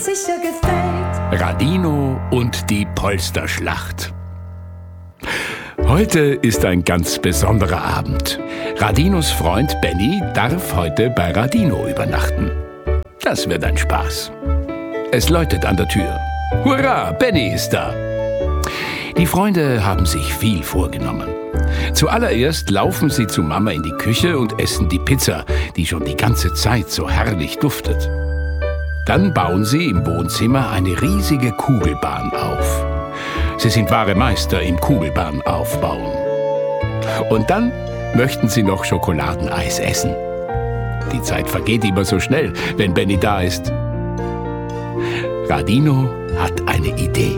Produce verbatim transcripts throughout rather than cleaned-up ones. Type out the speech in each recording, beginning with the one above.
sicher gefällt. Radino und die Polsterschlacht. Heute ist ein ganz besonderer Abend. Radinos Freund Benny darf heute bei Radino übernachten. Das wird ein Spaß. Es läutet an der Tür. Hurra, Benny ist da! Die Freunde haben sich viel vorgenommen. Zuallererst laufen sie zu Mama in die Küche und essen die Pizza, die schon die ganze Zeit so herrlich duftet. Dann bauen sie im Wohnzimmer eine riesige Kugelbahn auf. Sie sind wahre Meister im Kugelbahn aufbauen. Und dann möchten sie noch Schokoladeneis essen. Die Zeit vergeht immer so schnell, wenn Benny da ist. Radino hat eine Idee.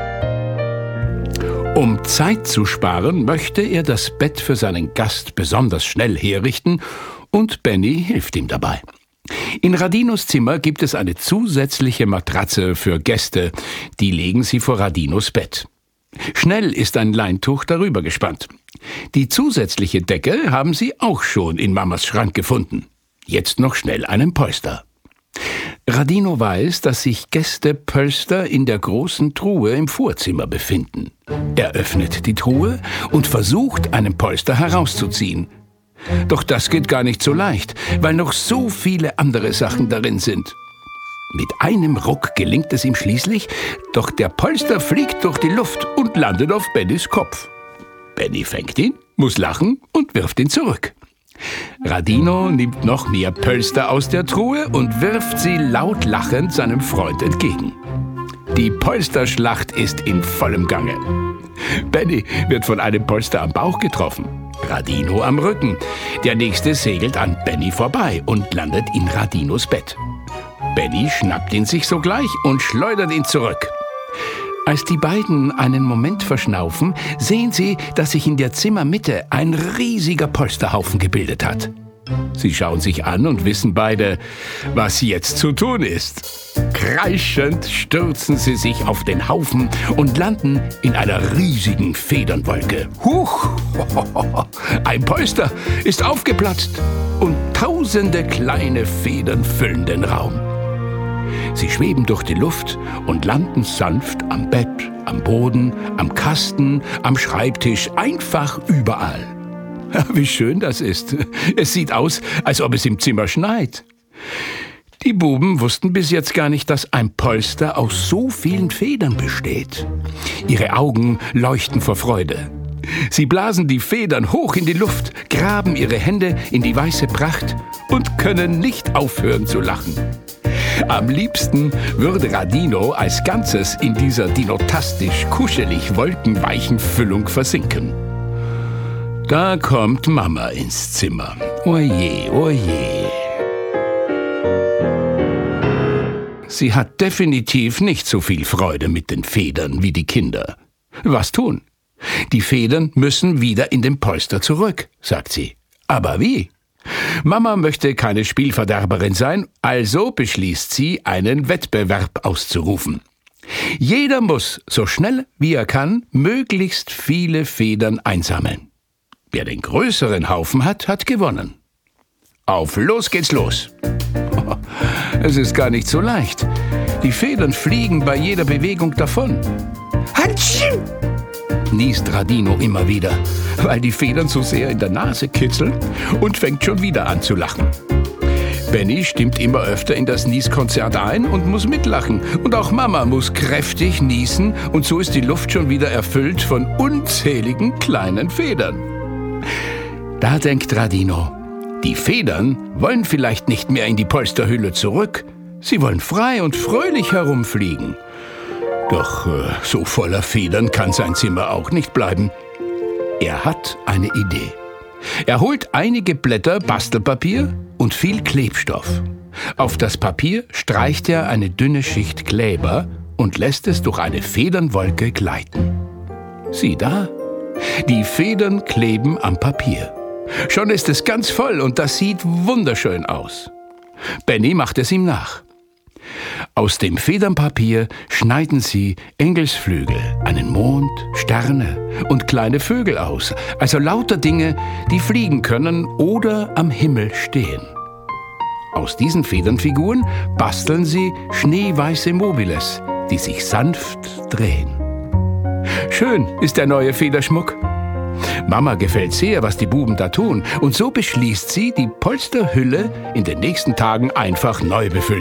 Um Zeit zu sparen, möchte er das Bett für seinen Gast besonders schnell herrichten und Benny hilft ihm dabei. In Radinos Zimmer gibt es eine zusätzliche Matratze für Gäste, die legen sie vor Radinos Bett. Schnell ist ein Leintuch darüber gespannt. Die zusätzliche Decke haben sie auch schon in Mamas Schrank gefunden. Jetzt noch schnell einen Polster. Radino weiß, dass sich Gästepölster in der großen Truhe im Vorzimmer befinden. Er öffnet die Truhe und versucht, einen Polster herauszuziehen. Doch das geht gar nicht so leicht, weil noch so viele andere Sachen darin sind. Mit einem Ruck gelingt es ihm schließlich, doch der Polster fliegt durch die Luft und landet auf Bennys Kopf. Benny fängt ihn, muss lachen und wirft ihn zurück. Radino nimmt noch mehr Pölster aus der Truhe und wirft sie laut lachend seinem Freund entgegen. Die Polsterschlacht ist in vollem Gange. Benny wird von einem Polster am Bauch getroffen, Radino am Rücken. Der nächste segelt an Benny vorbei und landet in Radinos Bett. Benny schnappt ihn sich sogleich und schleudert ihn zurück. Als die beiden einen Moment verschnaufen, sehen sie, dass sich in der Zimmermitte ein riesiger Polsterhaufen gebildet hat. Sie schauen sich an und wissen beide, was jetzt zu tun ist. Kreischend stürzen sie sich auf den Haufen und landen in einer riesigen Federnwolke. Huch! Ein Polster ist aufgeplatzt und tausende kleine Federn füllen den Raum. Sie schweben durch die Luft und landen sanft am Bett, am Boden, am Kasten, am Schreibtisch, einfach überall. Wie schön das ist. Es sieht aus, als ob es im Zimmer schneit. Die Buben wussten bis jetzt gar nicht, dass ein Polster aus so vielen Federn besteht. Ihre Augen leuchten vor Freude. Sie blasen die Federn hoch in die Luft, graben ihre Hände in die weiße Pracht und können nicht aufhören zu lachen. Am liebsten würde Radino als Ganzes in dieser dinotastisch, kuschelig wolkenweichen Füllung versinken. Da kommt Mama ins Zimmer. Oje, oje. Sie hat definitiv nicht so viel Freude mit den Federn wie die Kinder. Was tun? Die Federn müssen wieder in den Polster zurück, sagt sie. Aber wie? Mama möchte keine Spielverderberin sein, also beschließt sie, einen Wettbewerb auszurufen. Jeder muss, so schnell wie er kann, möglichst viele Federn einsammeln. Wer den größeren Haufen hat, hat gewonnen. Auf los geht's los! Es ist gar nicht so leicht. Die Federn fliegen bei jeder Bewegung davon. Hatschim! Niest Radino immer wieder, weil die Federn so sehr in der Nase kitzeln und fängt schon wieder an zu lachen. Benny stimmt immer öfter in das Nieskonzert ein und muss mitlachen. Und auch Mama muss kräftig niesen und so ist die Luft schon wieder erfüllt von unzähligen kleinen Federn. Da denkt Radino, die Federn wollen vielleicht nicht mehr in die Polsterhülle zurück. Sie wollen frei und fröhlich herumfliegen. Doch äh, so voller Federn kann sein Zimmer auch nicht bleiben. Er hat eine Idee. Er holt einige Blätter Bastelpapier und viel Klebstoff. Auf das Papier streicht er eine dünne Schicht Kleber und lässt es durch eine Federnwolke gleiten. Sieh da, die Federn kleben am Papier. Schon ist es ganz voll und das sieht wunderschön aus. Benny macht es ihm nach. Aus dem Federnpapier schneiden sie Engelsflügel, einen Mond, Sterne und kleine Vögel aus, also lauter Dinge, die fliegen können oder am Himmel stehen. Aus diesen Federnfiguren basteln sie schneeweiße Mobiles, die sich sanft drehen. Schön ist der neue Federschmuck. Mama gefällt sehr, was die Buben da tun, und so beschließt sie, die Polsterhülle in den nächsten Tagen einfach neu befüllen